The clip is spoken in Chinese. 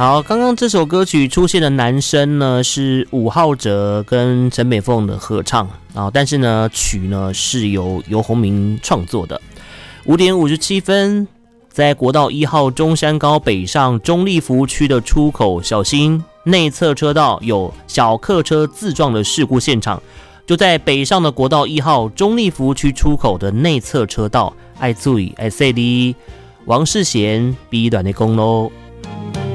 好，刚刚这首歌曲出现的男生呢是伍浩哲跟陈美凤的合唱啊，但是呢曲呢是由游鸿明创作的。5点57分，在国道1号中山高北上中立服务区的出口，小心内侧车道有小客车自撞的事故现场，就在北上的国道1号中立服务区出口的内侧车道，爱注意爱细哩。王世贤 B 短的公路。